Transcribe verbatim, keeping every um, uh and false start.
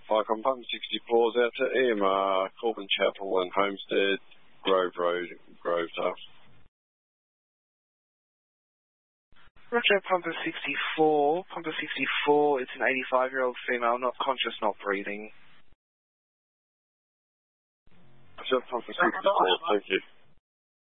Icon Pump sixty-four is out to E M R, Corbin Chapel and Homestead, Grove Road, Grove Tuff. Roger, Pumper sixty-four. Pumper sixty-four, it's an eighty-five-year-old female, not conscious, not breathing. Roger, Pumper sixty-four, thank you.